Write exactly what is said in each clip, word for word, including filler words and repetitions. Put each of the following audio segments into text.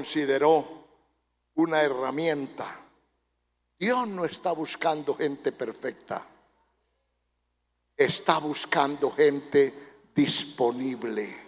consideró una herramienta. Dios no está buscando gente perfecta, está buscando gente disponible.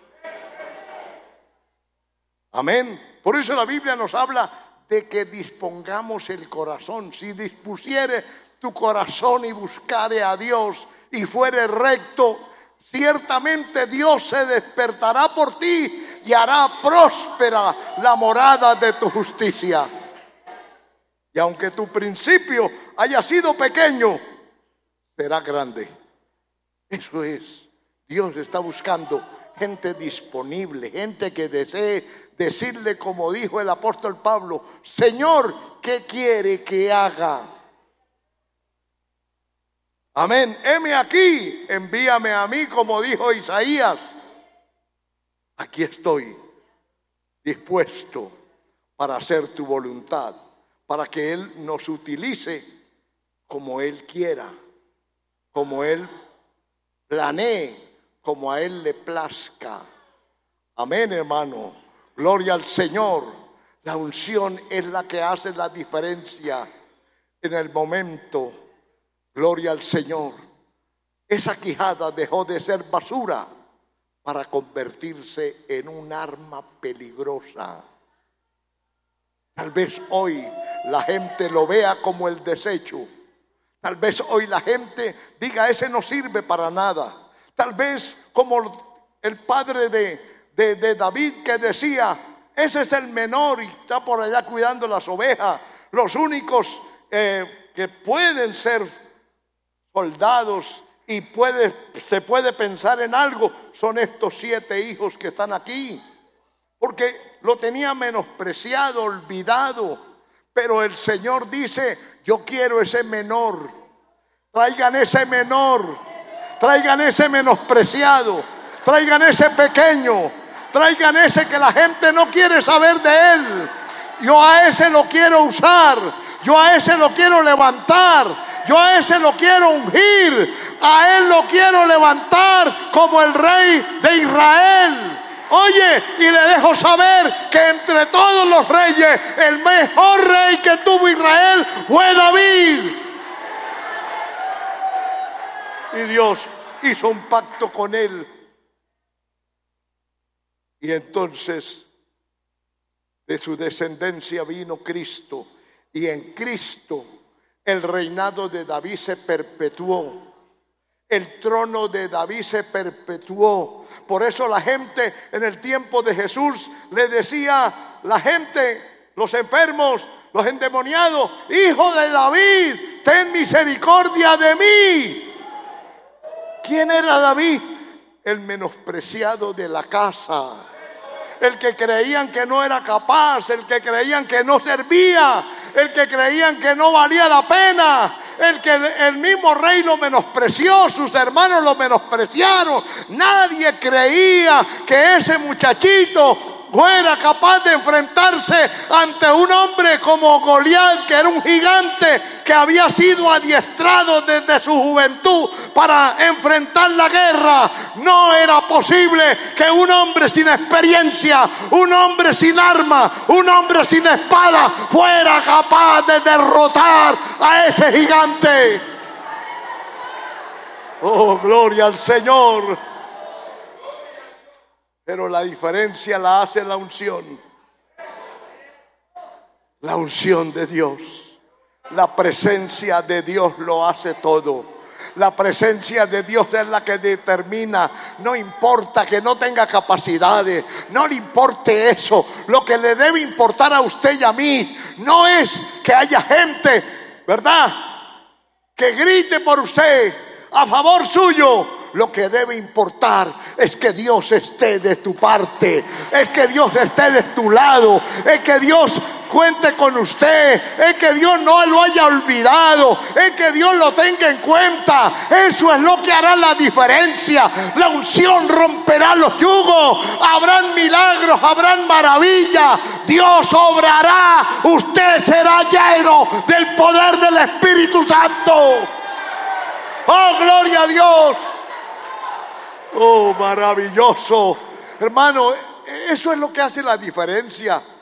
Amén. Por eso la Biblia nos habla de que dispongamos el corazón. Si dispusiere tu corazón y buscare a Dios y fuere recto, ciertamente Dios se despertará por ti y hará próspera la morada de tu justicia. Y aunque tu principio haya sido pequeño, será grande. Eso es. Dios está buscando gente disponible, gente que desee decirle, como dijo el apóstol Pablo: Señor, ¿qué quiere que haga? Amén. Heme aquí, envíame a mí, como dijo Isaías. Aquí estoy, dispuesto para hacer tu voluntad, para que Él nos utilice como Él quiera, como Él planee, como a Él le plazca. Amén, hermano. Gloria al Señor. La unción es la que hace la diferencia en el momento. Gloria al Señor. Esa quijada dejó de ser basura para convertirse en un arma peligrosa. Tal vez hoy la gente lo vea como el desecho. Tal vez hoy la gente diga: ese no sirve para nada. Tal vez como el padre de, de, de David, que decía: ese es el menor y está por allá cuidando las ovejas. Los únicos eh, que pueden ser soldados y puede, se puede pensar en algo son estos siete hijos que están aquí. Porque lo tenía menospreciado, olvidado. Pero el Señor dice: yo quiero ese menor. Traigan ese menor. Traigan ese menospreciado. Traigan ese pequeño. Traigan ese que la gente no quiere saber de él. Yo a ese lo quiero usar. Yo a ese lo quiero levantar. Yo a ese lo quiero ungir. A él lo quiero levantar como el rey de Israel. Oye, y le dejo saber que entre todos los reyes, el mejor rey que tuvo Israel fue David. Y Dios hizo un pacto con él. Y entonces de su descendencia vino Cristo. Y en Cristo el reinado de David se perpetuó. El trono de David se perpetuó. Por eso la gente en el tiempo de Jesús le decía, la gente, los enfermos, los endemoniados: Hijo de David, ten misericordia de mí. ¿Quién era David? El menospreciado de la casa. El que creían que no era capaz, el que creían que no servía, el que creían que no valía la pena, el que el mismo rey lo menospreció, sus hermanos lo menospreciaron. Nadie creía que ese muchachito fuera capaz de enfrentarse ante un hombre como Goliat, que era un gigante que había sido adiestrado desde su juventud para enfrentar la guerra. No era posible que un hombre sin experiencia, un hombre sin arma, un hombre sin espada fuera capaz de derrotar a ese gigante. Oh, gloria al Señor. Pero la diferencia la hace la unción. La unción de Dios. La presencia de Dios lo hace todo. La presencia de Dios es la que determina. No importa que no tenga capacidades, no le importe eso. Lo que le debe importar a usted y a mí no es que haya gente, ¿verdad?, que grite por usted a favor suyo. Lo que debe importar es que Dios esté de tu parte, es que Dios esté de tu lado, es que Dios cuente con usted, es que Dios no lo haya olvidado, es que Dios lo tenga en cuenta. Eso es lo que hará la diferencia. La unción romperá los yugos, habrán milagros, habrán maravillas, Dios obrará, usted será lleno del poder del Espíritu Santo. ¡Oh, gloria a Dios! Oh, maravilloso. Hermano, eso es lo que hace la diferencia.